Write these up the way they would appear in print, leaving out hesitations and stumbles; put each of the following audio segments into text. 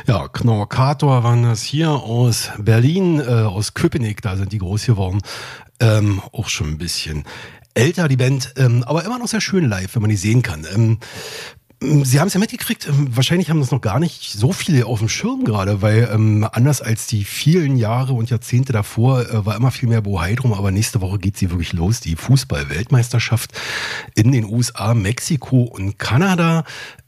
Ja, Knorkator waren das hier aus Berlin, aus Köpenick, da sind die groß geworden. Auch schon ein bisschen älter, die Band, aber immer noch sehr schön live, wenn man die sehen kann. Sie haben es ja mitgekriegt, wahrscheinlich haben das noch gar nicht so viele auf dem Schirm gerade, weil anders als die vielen Jahre und Jahrzehnte davor war immer viel mehr Bohai drum, aber nächste Woche geht sie wirklich los, die Fußball-Weltmeisterschaft in den USA, Mexiko und Kanada.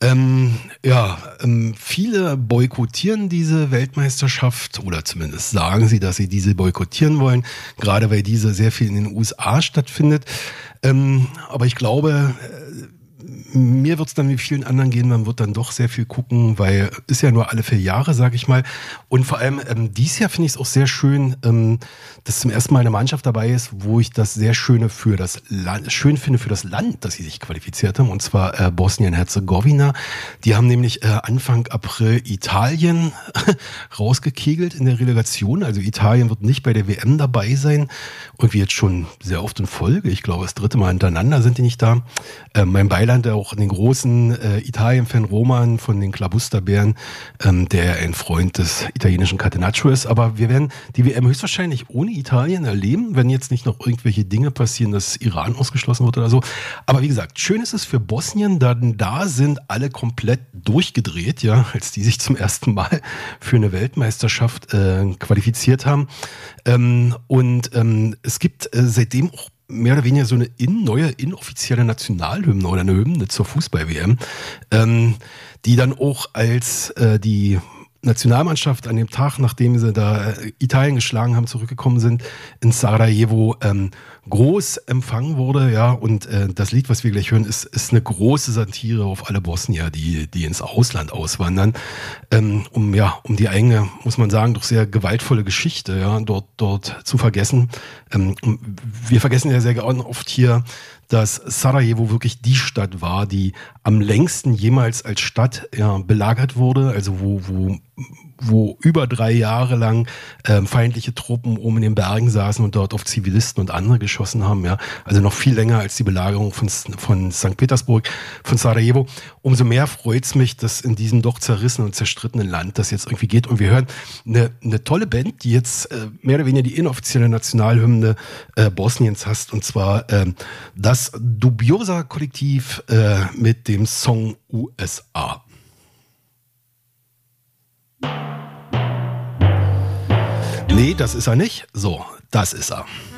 Viele boykottieren diese Weltmeisterschaft oder zumindest sagen sie, dass sie diese boykottieren wollen, gerade weil diese sehr viel in den USA stattfindet. Aber ich glaube, mir wird es dann wie vielen anderen gehen, man wird dann doch sehr viel gucken, weil ist ja nur alle 4 Jahre, sag ich mal. Und vor allem dieses Jahr finde ich es auch sehr schön, dass zum ersten Mal eine Mannschaft dabei ist, wo ich das sehr schön finde für das Land, dass sie sich qualifiziert haben, und zwar Bosnien-Herzegowina. Die haben nämlich Anfang April Italien rausgekegelt in der Relegation. Also Italien wird nicht bei der WM dabei sein. Irgendwie jetzt schon sehr oft in Folge. Ich glaube, das 3. Mal hintereinander sind die nicht da. Mein Beiland auch den großen Italien-Fan Roman von den Klabusterbären, der ein Freund des italienischen Catenaccio ist. Aber wir werden die WM höchstwahrscheinlich ohne Italien erleben, wenn jetzt nicht noch irgendwelche Dinge passieren, dass Iran ausgeschlossen wird oder so. Aber wie gesagt, schön ist es für Bosnien, denn da sind alle komplett durchgedreht, ja, als die sich zum ersten Mal für eine Weltmeisterschaft qualifiziert haben. Es gibt seitdem auch mehr oder weniger so eine neue inoffizielle Nationalhymne oder eine Hymne zur Fußball-WM, die dann auch als die Nationalmannschaft an dem Tag, nachdem sie da Italien geschlagen haben, zurückgekommen sind, in Sarajevo groß empfangen wurde, ja, und das Lied, was wir gleich hören, ist eine große Satire auf alle Bosnier, die ins Ausland auswandern, um die eigene, muss man sagen, doch sehr gewaltvolle Geschichte, ja, dort zu vergessen. Wir vergessen ja sehr oft hier, dass Sarajevo wirklich die Stadt war, die am längsten jemals als Stadt belagert wurde, also wo über 3 Jahre lang feindliche Truppen oben in den Bergen saßen und dort auf Zivilisten und andere geschossen haben, ja, also noch viel länger als die Belagerung von St. Petersburg, von Sarajevo. Umso mehr freut's mich, dass in diesem doch zerrissenen und zerstrittenen Land das jetzt irgendwie geht, und wir hören eine tolle Band, die jetzt mehr oder weniger die inoffizielle Nationalhymne Bosniens hast, und zwar das Dubiosa-Kollektiv mit dem Song USA. Nee, das ist er nicht. So, das ist er.